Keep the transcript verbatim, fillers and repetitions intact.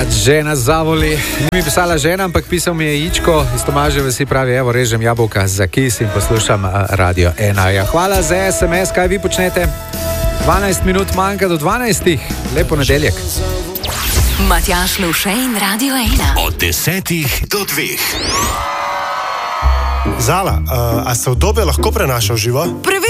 pač žena zavoli. Ni mi pisala žena, ampak pisal mi je Ičko iz Tomaževe si pravi, evo, režem jabolka za kis in poslušam Radio ena. Ja, hvala za es em es, kaj vi počnete? dvanajst minut manjka do dvanajstih. Lepo nedeljek. Matjaž Luše in Radio ena. Od desetih do dveh. Zala, uh, a se udobje lahko prenaša v živo? Preverjamo.